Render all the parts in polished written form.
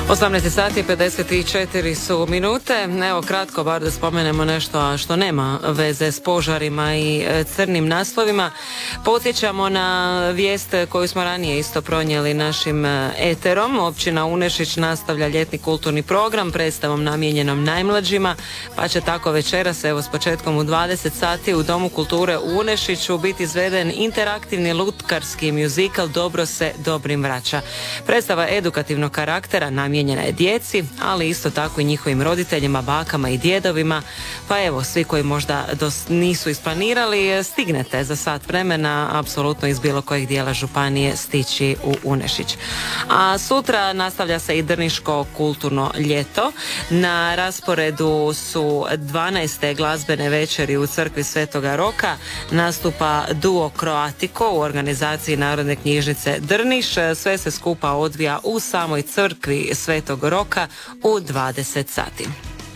18 sati 54 su minute. Evo kratko bar da spomenemo nešto što nema veze s požarima i crnim naslovima. Podsjećamo na vijest koju smo ranije isto pronijeli našim eterom. Općina Unešić nastavlja ljetni kulturni program predstavom namijenjenom najmlađima, pa će tako večeras evo s početkom u 20 sati u Domu kulture u Unešiću biti izveden interaktivni lutkarski mjuzikal Dobro se dobrim vraća. Predstava edukativnog karaktera namijenjena je djeci, ali isto tako i njihovim roditeljima, bakama i djedovima, pa evo, svi koji možda nisu isplanirali, stignete za sat vremena apsolutno iz bilo kojeg dijela županije stići u Unešić. A sutra nastavlja se i Drniško kulturno ljeto. Na rasporedu su 12. glazbene večeri u crkvi Svetoga Roka, nastupa duo Croatico u organizaciji Narodne knjižnice Drniš. Sve se skupa odvija u samoj crkvi Svetog Roka u 20 sati.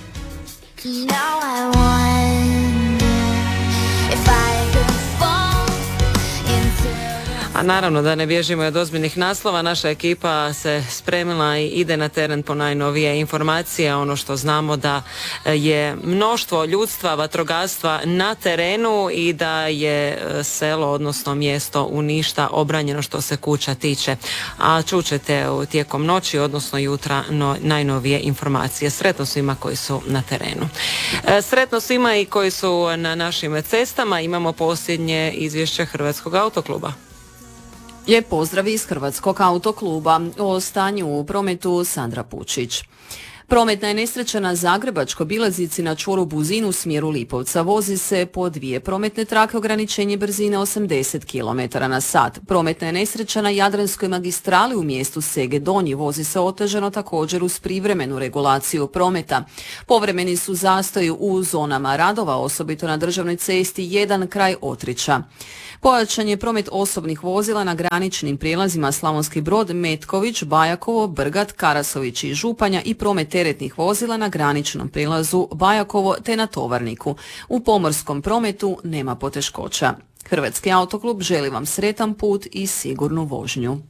A naravno da ne bježimo od ozbiljnih naslova, naša ekipa se spremila i ide na teren po najnovije informacije. Ono što znamo da je mnoštvo ljudstva, vatrogastva na terenu i da je selo, odnosno mjesto u ništa obranjeno što se kuća tiče. A čućete tijekom noći, odnosno jutra, najnovije informacije. Sretno svima koji su na terenu. Sretno svima i koji su na našim cestama. Imamo posljednje izvješće Hrvatskog autokluba. Lijep pozdrav iz Hrvatskog autokluba. O stanju u prometu Sandra Pučić. Prometna je nesreća na Zagrebačkoj obilaznici na čvoru Buzin u smjeru Lipovca. Vozi se po dvije prometne trake, ograničenje brzine 80 km na sat. Prometna je nesreća na Jadranskoj magistrali u mjestu Sege Donji. Vozi se otežano također uz privremenu regulaciju prometa. Povremeni su zastoji u zonama radova, osobito na državnoj cesti 1 kraj Otrića. Pojačan je promet osobnih vozila na graničnim prijelazima Slavonski Brod, Metković, Bajakovo, Brgat, Karasović i Županja i promet teretnih vozila na graničnom prijelazu Bajakovo te na Tovarniku. U pomorskom prometu nema poteškoća. Hrvatski autoklub želi vam sretan put i sigurnu vožnju.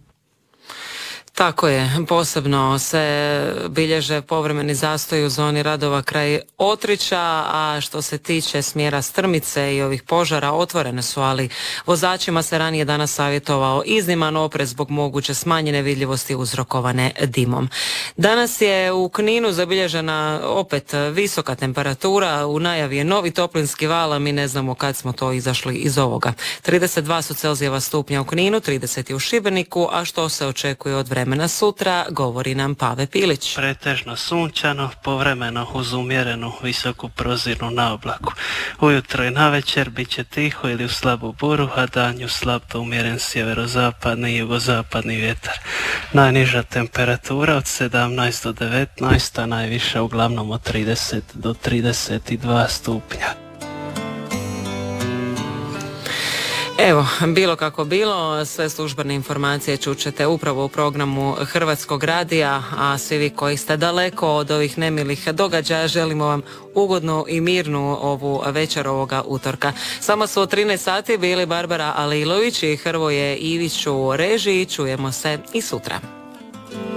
Tako je, posebno se bilježe povremeni zastoj u zoni radova kraj Otrića, a što se tiče smjera Strmice i ovih požara otvorene su, ali vozačima se ranije danas savjetovao izniman oprez zbog moguće smanjene vidljivosti uzrokovane dimom. Danas je u Kninu zabilježena opet visoka temperatura, u najavi je novi toplinski val, a mi ne znamo kad smo to izašli iz ovoga. 32 su Celzijeva stupnja u Kninu, 30 u Šibeniku, a što se očekuje od vremena sutra, govori nam Pave Pilić. Pretežno sunčano, povremeno uz umjerenu visoku prozirnu na oblaku. Ujutro i navečer bit će tiho ili u slabu buru, a danju slab do umjeren sjeverozapadni i jugozapadni vjetar. Najniža temperatura od 17 do 19, a najviša uglavnom od 30 do 32 stupnja. Evo, bilo kako bilo, sve službene informacije čućete upravo u programu Hrvatskog radija, a svi vi koji ste daleko od ovih nemilih događaja, želimo vam ugodnu i mirnu ovu večer ovoga utorka. Samo su od 13 sati bili Barbara Alilović i Hrvoje Ivić u režiji, čujemo se i sutra.